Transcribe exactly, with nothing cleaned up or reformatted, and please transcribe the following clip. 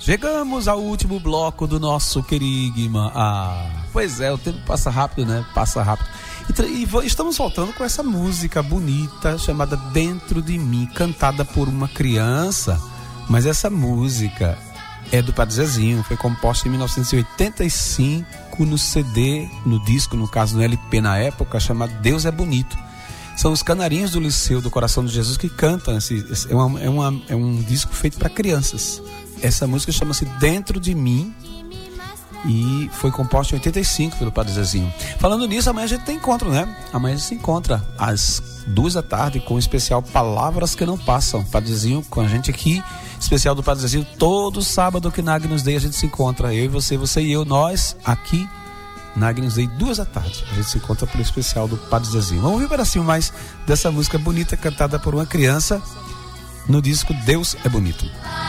Chegamos ao último bloco do nosso querigma. Ah, pois é, o tempo passa rápido, né? Passa rápido. E, e estamos voltando com essa música bonita chamada Dentro de Mim, cantada por uma criança. Mas essa música é do Padre Zezinho, foi composta em mil novecentos e oitenta e cinco no C D, no disco, no caso no L P na época, chamado Deus é Bonito. São os Canarinhos do Liceu do Coração de Jesus que cantam. Esse, esse, é, uma, é, uma, é um disco feito para crianças. Essa música chama-se Dentro de Mim e foi composta em oitenta e cinco pelo Padre Zezinho. Falando nisso, amanhã a gente tem encontro, né? Amanhã a gente se encontra às duas da tarde com o especial Palavras que Não Passam. Padre Zezinho com a gente aqui, especial do Padre Zezinho, todo sábado que na Agnus Dei a gente se encontra. Eu e você, você e eu, nós aqui na Agnus Dei, duas da tarde. A gente se encontra pelo especial do Padre Zezinho. Vamos ouvir um pedacinho mais dessa música bonita cantada por uma criança no disco Deus é Bonito.